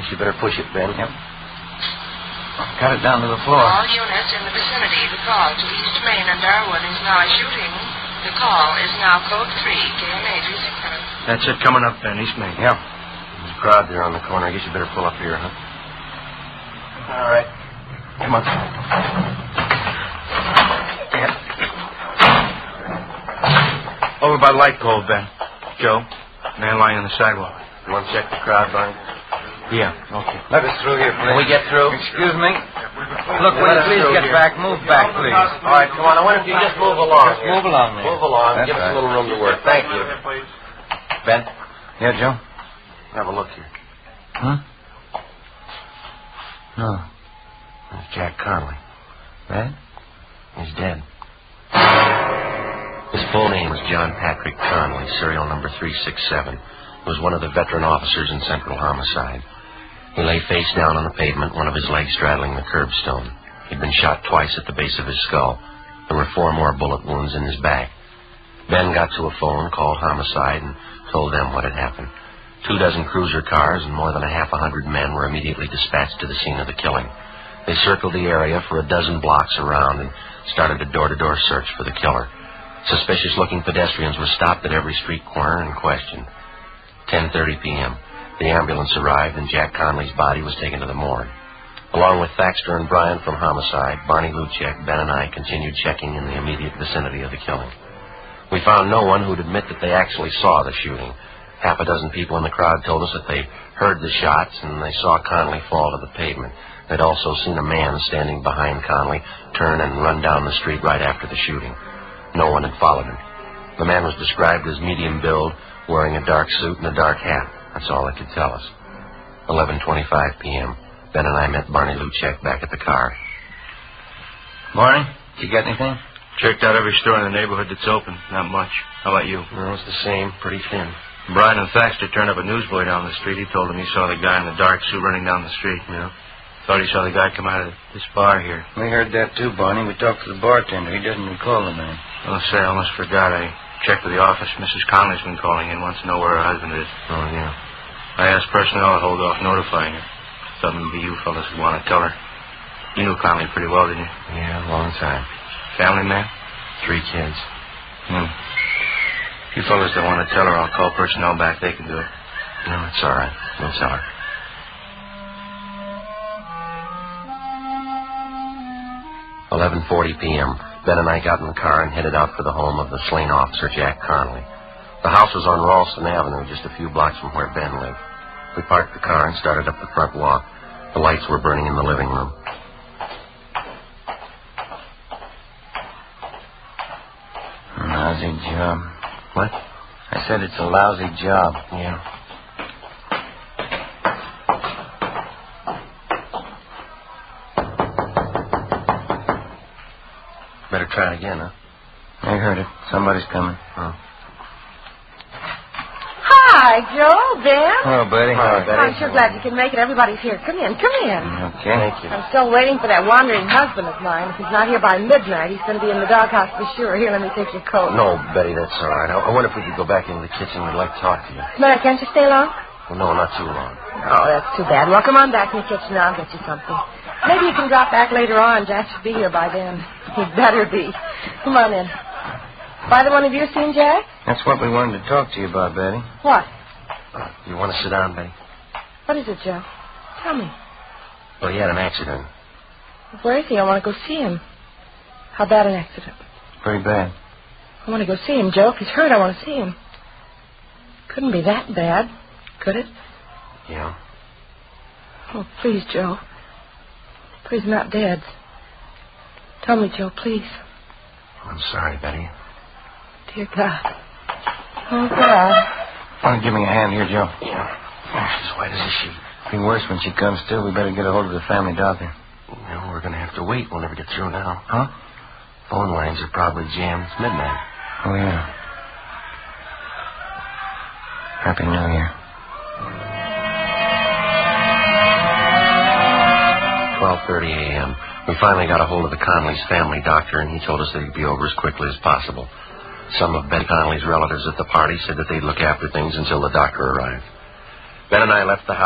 Guess you better push it, Ben. Yep. Cut it down to the floor. All units in the vicinity, the call to East Main and Darwood is now a shooting. The call is now code 3, KMA 367. That's it, coming up, Ben, East Main. Yeah. There's a crowd there on the corner. I guess you better pull up here, huh? All right. Come on. Yeah. Over by Light Cove, Ben. Joe, man lying on the sidewalk. You want to check the crowd, Barney? Yeah, okay. Let us through here, please. Can we get through? Excuse me. Look, will you please get back? Move back, please. All right, come on. I wonder if you just move along. Just move along, man. Move along. That's Give us right. a little room to work. Thank you. Ben, Yeah, Joe? have a look here. Huh? No. There's Jack Conley. That? He's dead. His full name was John Patrick Conley, serial number 367. He was one of the veteran officers in Central Homicide. He lay face down on the pavement, one of his legs straddling the curbstone. He'd been shot twice at the base of his skull. There were 4 more bullet wounds in his back. Ben got to a phone, called Homicide, and told them what had happened. 24 cruiser cars and more than a half 100 men were immediately dispatched to the scene of the killing. They circled the area for a dozen blocks around and started a door-to-door search for the killer. Suspicious-looking pedestrians were stopped at every street corner and questioned. 10:30 p.m. The ambulance arrived and Jack Conley's body was taken to the morgue. Along with Thaxter and Bryant from Homicide, Barney Luchek, Ben, and I continued checking in the immediate vicinity of the killing. We found no one who'd admit that they actually saw the shooting. Half a dozen people in the crowd told us that they heard the shots and they saw Conley fall to the pavement. They'd also seen a man standing behind Conley turn and run down the street right after the shooting. No one had followed him. The man was described as medium build, wearing a dark suit and a dark hat. That's all they could tell us. 11:25 p.m. Ben and I met Barney Luchek back at the car. Barney, did you get anything? Checked out every store in the neighborhood that's open. Not much. How about you? Well, it's the same, pretty thin. Brian and Thaxter turned up a newsboy down the street. He told him he saw the guy in the dark suit running down the street. Yeah. Thought he saw the guy come out of this bar here. We heard that too, Barney. We talked to the bartender. He doesn't recall the man. Well, say, I almost forgot. I checked with the office. Mrs. Conley's been calling in. Wants to know where her husband is. Oh, yeah. I asked personnel to hold off notifying her. Thought maybe you fellas would want to tell her. You knew Conley pretty well, didn't you? Yeah, long time. Family man? 3 kids. If you fellas don't want to tell her, I'll call personnel back. They can do it. No, it's all right. We'll tell her. 11:40 p.m. Ben and I got in the car and headed out for the home of the slain officer, Jack Conley. The house was on Ralston Avenue, just a few blocks from where Ben lived. We parked the car and started up the front walk. The lights were burning in the living room. Lousy job. What? I said it's a lousy job. Yeah. Better try it again, huh? I heard it. Somebody's coming. Oh. Hi, Joe, Ben. Oh, Betty. Hi, Betty. I'm sure glad you can make it. Everybody's here. Come in, come in. Okay. Thank you. I'm still waiting for that wandering husband of mine. If he's not here by midnight, he's going to be in the doghouse for sure. Here, let me take your coat. No, Betty, that's all right. I wonder if we could go back into the kitchen. We'd like to talk to you. Mother, can't you stay long? Well, no, not too long. Oh, that's too bad. Well, come on back in the kitchen and I'll get you something. Maybe you can drop back later on. Jack should be here by then. He'd better be. Come on in. Either one of you seen Jack? That's what we wanted to talk to you about, Betty. What? You want to sit down, Betty? What is it, Joe? Tell me. Well, he had an accident. Where is he? I want to go see him. How bad an accident? Pretty bad. I want to go see him, Joe. If he's hurt, I want to see him. Couldn't be that bad, could it? Yeah. Oh, please, Joe. Please, not dead. Tell me, Joe, please. I'm sorry, Betty. Dear God. Oh, God. Want to give me a hand here, Joe? Yeah. She's white as a sheet. It'll be worse when she comes to. We better get a hold of the family doctor. No, we're going to have to wait. We'll never get through now. Huh? Phone lines are probably jammed. It's midnight. Oh, yeah. Happy New Year. 12:30 a.m. We finally got a hold of the Conley's family doctor, and he told us that he'd be over as quickly as possible. Some of Betty Conley's relatives at the party said that they'd look after things until the doctor arrived. Ben and I left the house.